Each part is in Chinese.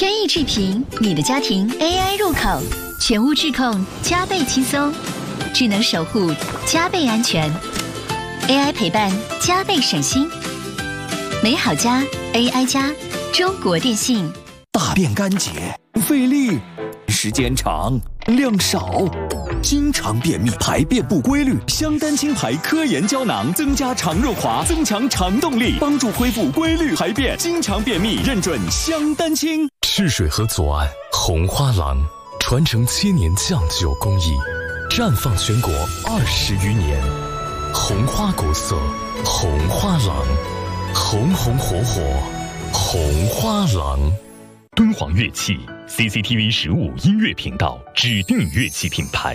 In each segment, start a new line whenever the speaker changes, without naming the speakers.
天意智频，你的家庭 AI 入口，全屋智控加倍轻松，智能守护加倍安全 ，AI 陪伴加倍省心。美好家 AI 家，中国电信。
大便干结，费力，时间长，量少。经常便秘，排便不规律，香丹清排科研胶囊增加肠润滑，增强肠动力，帮助恢复规律排便。经常便秘，认准香丹清。
赤水河左岸红花廊，传承千年酱酒工艺，绽放全国20余年。红花国色，红花廊，红红火火，红花廊。敦煌乐器 CCTV 15音乐频道指定乐器品牌。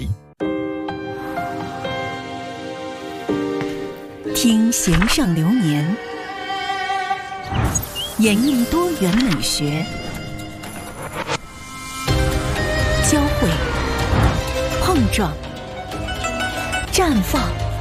听弦上流年，演绎多元美学，交汇、碰撞、绽放，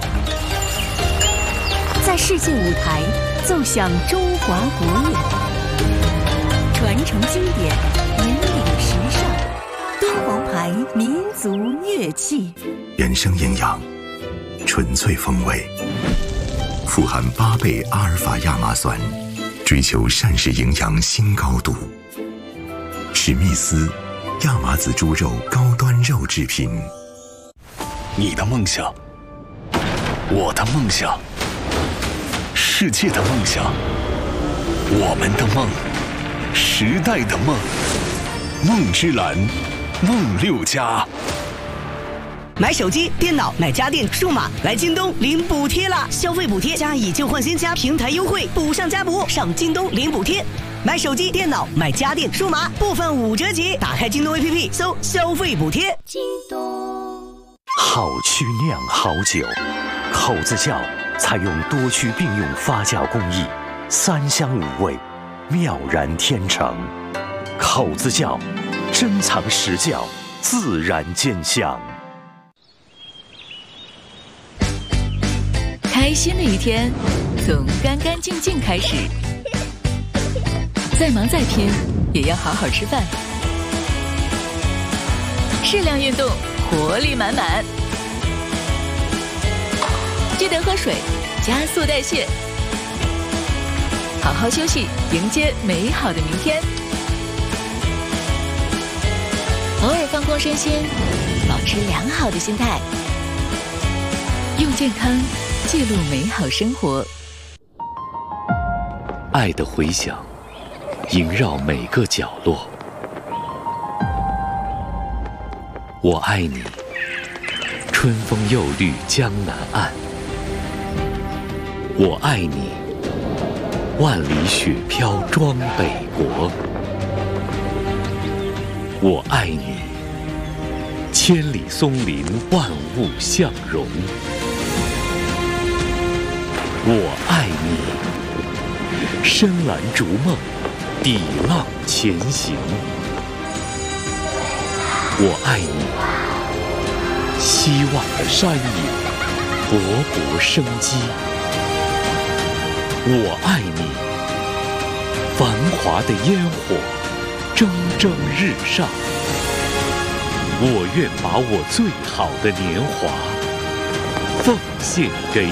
在世界舞台奏响中华国乐。传承经典，引领时尚，敦煌牌民族乐器，
原生营养，纯粹风味，富含8倍阿尔法亚麻酸，追求膳食营养新高度。史密斯亚麻籽猪肉高端肉制品。
你的梦想，我的梦想，世界的梦想，我们的梦。时代的梦，梦之蓝，梦6家。
买手机、电脑、买家电、数码，来京东领补贴啦！消费补贴加以旧换新加平台优惠，补上加补，上京东领补贴。买手机、电脑、买家电、数码，部分5折起。打开京东 APP， 搜消费补贴。
京东
好曲酿好酒，口子窖采用多区并用发酵工艺，3香5味。妙然天成，口子窖珍藏实窖，自然见香。
开心的一天从干干净净开始，再忙再拼也要好好吃饭，适量运动，活力满满，记得喝水，加速代谢。好好休息，迎接美好的明天。偶尔放空身心，保持良好的心态，用健康记录美好生活。
爱的回响萦绕每个角落。我爱你，春风又绿江南岸。我爱你，万里雪飘装北国。我爱你，千里松林万物相融。我爱你，深蓝逐梦，抵浪前行。我爱你，希望的山野，勃勃生机。我爱你，繁华的烟火，蒸蒸日上。我愿把我最好的年华奉献给